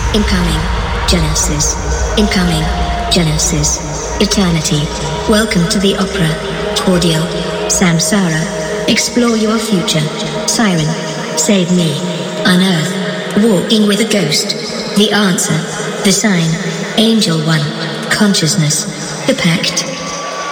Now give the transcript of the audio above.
Incoming. Genesis. Incoming. Genesis. Eternity. Welcome to the opera. Cordial. Samsara. Explore your future. Siren. Save me. Unearth. Walking with a ghost. The answer. The sign. Angel 1. Consciousness. The pact.